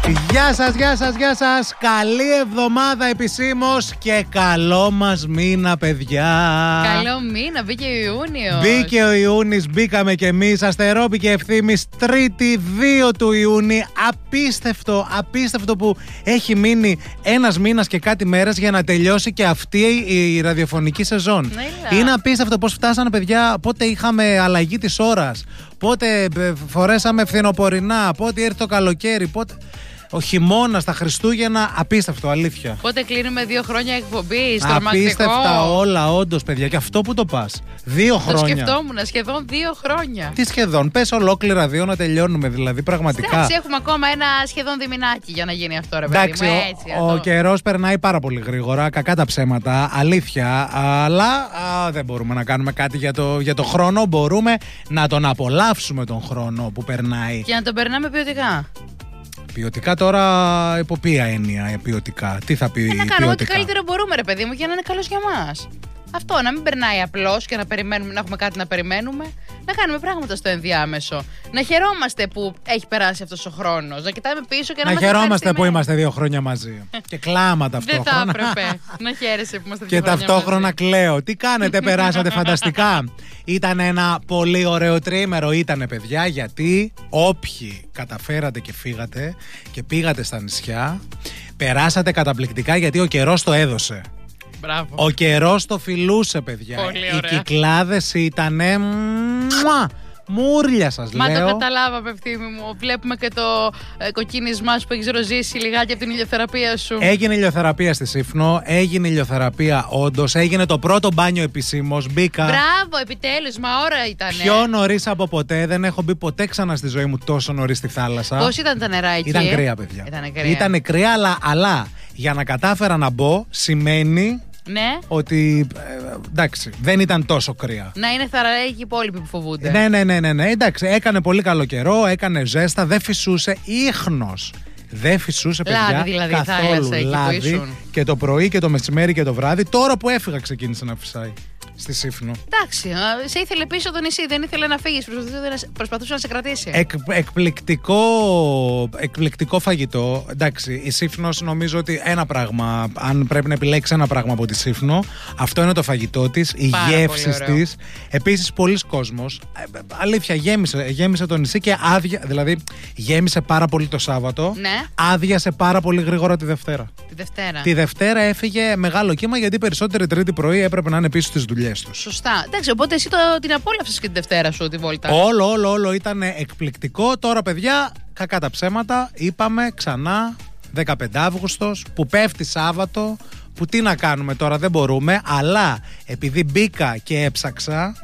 Γεια σας, γεια σας, γεια σας. Καλή εβδομάδα επισήμως και καλό μας μήνα, παιδιά. Καλό μήνα, μπήκε ο Ιούνιος. Μπήκε ο Ιούνις, μπήκαμε κι εμείς. Αστερόπη και Ευθύμης, Τρίτη 2 του Ιούνιου. Απίστευτο που έχει μείνει ένας μήνας και κάτι μέρες για να τελειώσει και αυτή η ραδιοφωνική σεζόν. Είναι απίστευτο πώς φτάσανε, παιδιά. Πότε είχαμε αλλαγή της ώρας, πότε φορέσαμε φθινοπορεινά, πότε ήρθε το καλοκαίρι, πότε. Ο χειμώνας, τα Χριστούγεννα, απίστευτο, αλήθεια. Πότε κλείνουμε 2 χρόνια εκπομπή, απίστευτα όλα, όντως, παιδιά. Και αυτό που το πας. 2 χρόνια. Το σκεφτόμουν, σχεδόν 2 χρόνια. Τι σχεδόν, πες ολόκληρα 2 να τελειώνουμε, δηλαδή, πραγματικά. Εντάξει, έχουμε ακόμα ένα σχεδόν διμηνάκι για να γίνει αυτό, ρε παιδί μου. Εντάξει, ο καιρός περνάει πάρα πολύ γρήγορα, κακά τα ψέματα, αλήθεια. Αλλά δεν μπορούμε να κάνουμε κάτι για το χρόνο. Μπορούμε να τον απολαύσουμε τον χρόνο που περνάει. Και να τον περνάμε ποιοτικά. Ποιοτικά τώρα, υπό ποια έννοια ποιοτικά, τι θα πει ποιοτικά? Να κάνουμε ό,τι καλύτερο μπορούμε, ρε παιδί μου, για να είναι καλός για μας. Αυτό, να μην περνάει απλώς και να περιμένουμε, να έχουμε κάτι να περιμένουμε. Να κάνουμε πράγματα στο ενδιάμεσο. Να χαιρόμαστε που έχει περάσει αυτός ο χρόνος. Να κοιτάμε πίσω και να χαιρόμαστε που είμαστε 2 χρόνια μαζί. Και κλάμα ταυτόχρονα. Δεν θα έπρεπε να χαίρεσαι που είμαστε 2 και χρόνια ταυτόχρονα μαζί. Κλαίω. Τι κάνετε, περάσατε φανταστικά? Ήταν ένα πολύ ωραίο τρίμερο, ήτανε, παιδιά, γιατί όποιοι καταφέρατε και φύγατε και πήγατε στα νησιά, περάσατε καταπληκτικά, γιατί ο καιρός το έδωσε. Μπράβο. Ο καιρός το φιλούσε, παιδιά. Πολύ ωραία. Οι κυκλάδες ήτανε μούρλια, σας λέω. Μα το καταλάβαμε, Ευθύμη μου. Βλέπουμε και το κοκκίνισμά σου που έχεις ροζήσει λιγάκι από την ηλιοθεραπεία σου. Έγινε ηλιοθεραπεία στη Σύφνο, έγινε ηλιοθεραπεία όντως, έγινε το πρώτο μπάνιο επισήμως, μπήκα. Μπράβο, επιτέλους, μα ώρα ήτανε. Πιο νωρίς από ποτέ, δεν έχω μπει ποτέ ξανά στη ζωή μου τόσο νωρίς στη θάλασσα. Πώς ήταν τα νερά εκεί? Ήταν κρύα, παιδιά. Ήταν κρύα, αλλά για να κατάφερα να μπω σημαίνει. Ναι. Ότι εντάξει, δεν ήταν τόσο κρύα. Να είναι θαραλέοι και οι υπόλοιποι που φοβούνται. Ναι. Εντάξει, έκανε πολύ καλό καιρό, έκανε ζέστα, δεν φυσούσε ίχνος. Δεν φυσούσε, παιδιά, λάδι, δηλαδή, καθόλου λάδι. Και το πρωί και το μεσημέρι και το βράδυ. Τώρα που έφυγα ξεκίνησε να φυσάει στη Σύφνο. Εντάξει, σε ήθελε πίσω το νησί, δεν ήθελε να φύγεις, προσπαθούσε να σε κρατήσει. Εκπληκτικό φαγητό. Εντάξει, η Σύφνος, νομίζω ότι ένα πράγμα, αν πρέπει να επιλέξει ένα πράγμα από τη Σύφνο, αυτό είναι το φαγητό της, οι γεύσεις της. Επίσης, πολλοί κόσμος. Αλήθεια, γέμισε το νησί και δηλαδή γέμισε πάρα πολύ το Σάββατο. Ναι. Άδειασε πάρα πολύ γρήγορα τη Δευτέρα. Τη Δευτέρα έφυγε μεγάλο κύμα, γιατί περισσότεροι Τρίτη πρωί έπρεπε να είναι πίσω στις δουλειές τους. Σωστά. Εντάξει, οπότε εσύ την απόλαυσες και τη Δευτέρα σου τη βόλτα. Όλο ήταν εκπληκτικό. Τώρα, παιδιά, κακά τα ψέματα, είπαμε ξανά 15 Αύγουστος που πέφτει Σάββατο, που τι να κάνουμε τώρα, δεν μπορούμε. Αλλά επειδή μπήκα και έψαξα,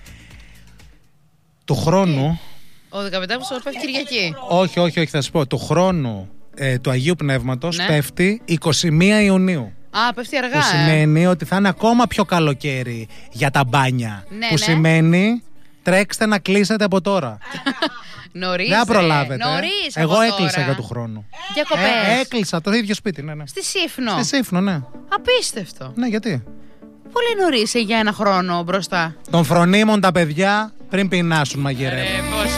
του χρόνου. Ο 15 Αύγουστος πέφτει Κυριακή. Όχι, θα σας πω. Του χρόνου του Αγίου Πνεύματος, ναι, πέφτει 21 Ιουνίου. Πέφτει αργά. Που σημαίνει ότι θα είναι ακόμα πιο καλοκαίρι για τα μπάνια. Ναι, που σημαίνει τρέξτε να κλείσετε από τώρα. Νωρίς. Δεν προλάβετε. Νωρίς. Εγώ έκλεισα για του χρόνου. Διακοπές. Έκλεισα το ίδιο σπίτι, ναι. Στη Σύφνο. Στη Σύφνο, ναι. Απίστευτο. Ναι, γιατί? Πολύ νωρίς για ένα χρόνο μπροστά. Των φρονίμων τα παιδιά πριν πεινάσουν μαγειρεύουν.